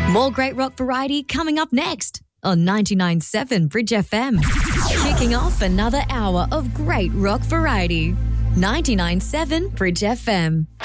More great rock variety coming up next on 99.7 Bridge FM. Kicking off another hour of great rock variety. 99.7 Bridge FM.